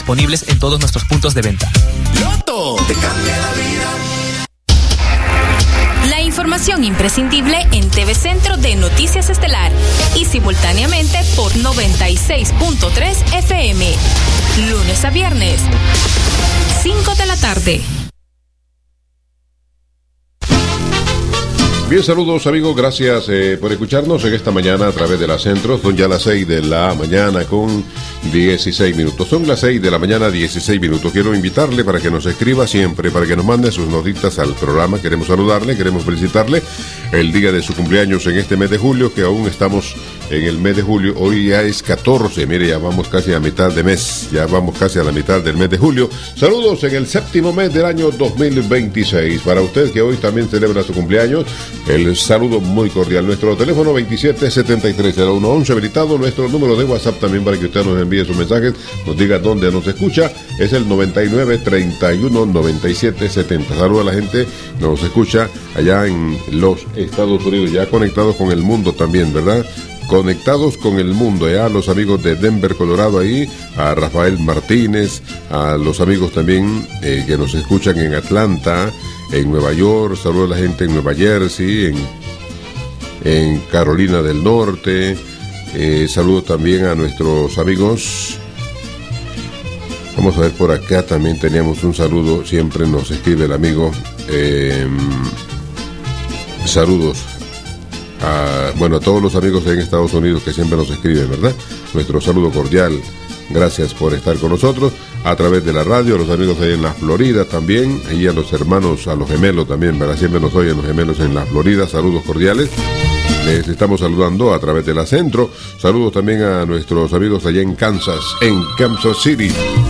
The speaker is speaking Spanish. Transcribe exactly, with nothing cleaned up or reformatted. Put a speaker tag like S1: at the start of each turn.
S1: disponibles en todos nuestros puntos de venta.
S2: Loto te cambia la vida.
S3: La información imprescindible en T V Centro de Noticias Estelar y simultáneamente por noventa y seis punto tres F M. Lunes a viernes, cinco de la tarde.
S4: Bien, saludos amigos, gracias eh, por escucharnos en esta mañana a través de la Centro. Son ya las seis de la mañana con dieciséis minutos. Son las seis de la mañana, dieciséis minutos. Quiero invitarle para que nos escriba siempre, para que nos mande sus notitas al programa. Queremos saludarle, queremos felicitarle el día de su cumpleaños en este mes de julio, que aún estamos en el mes de julio. Hoy ya es catorce, mire, ya vamos casi a mitad de mes, ya vamos casi a la mitad del mes de julio. Saludos en el séptimo mes del año dos mil veintiséis. Para usted que hoy también celebra su cumpleaños, el saludo muy cordial. Nuestro teléfono veintisiete setenta y tres cero uno once habilitado. Nuestro número de WhatsApp también para que usted nos envíe sus mensajes, nos diga dónde nos escucha. Es el noventa y nueve treinta y uno noventa y siete setenta. Saludos a la gente que nos escucha allá en los Estados Unidos, ya conectados con el mundo también, ¿verdad? Conectados con el mundo, ya a los amigos de Denver, Colorado ahí, a Rafael Martínez, a los amigos también eh, que nos escuchan en Atlanta, en Nueva York, saludos a la gente en Nueva Jersey, en, en Carolina del Norte, eh, saludos también a nuestros amigos. Vamos a ver por acá, también teníamos un saludo, siempre nos escribe el amigo, eh, saludos a, bueno, a todos los amigos en Estados Unidos que siempre nos escriben, ¿verdad? Nuestro saludo cordial, gracias por estar con nosotros a través de la radio, a los amigos ahí en la Florida también, y a los hermanos, a los gemelos también, ¿verdad? Siempre nos oyen los gemelos en la Florida, saludos cordiales. Les estamos saludando a través de la Centro. Saludos también a nuestros amigos allá en Kansas, en Kansas City.